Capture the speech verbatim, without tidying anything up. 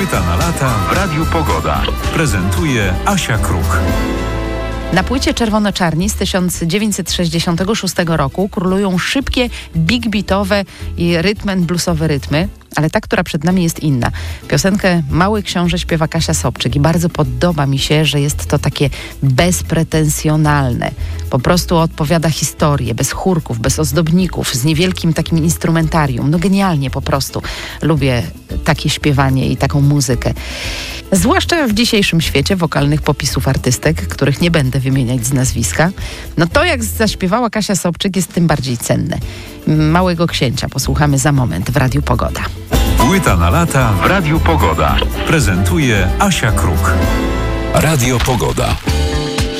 Płyta na lata w Radiu Pogoda. Prezentuje Asia Kruk. Na płycie Czerwono-Czarni z tysiąc dziewięćset sześćdziesiątego szóstego roku królują szybkie, big beatowe i rytm and bluesowe rytmy, ale ta, która przed nami, jest inna. Piosenkę Mały Książę śpiewa Kasia Sobczyk i bardzo podoba mi się, że jest to takie bezpretensjonalne. Po prostu odpowiada historię, bez chórków, bez ozdobników, z niewielkim takim instrumentarium. No genialnie po prostu. Lubię takie śpiewanie i taką muzykę. Zwłaszcza w dzisiejszym świecie wokalnych popisów artystek, których nie będę wymieniać z nazwiska. No to, jak zaśpiewała Kasia Sobczyk, jest tym bardziej cenne. Małego Księcia posłuchamy za moment w Radiu Pogoda. Płyta na lata w Radiu Pogoda. Prezentuje Asia Kruk. Radio Pogoda.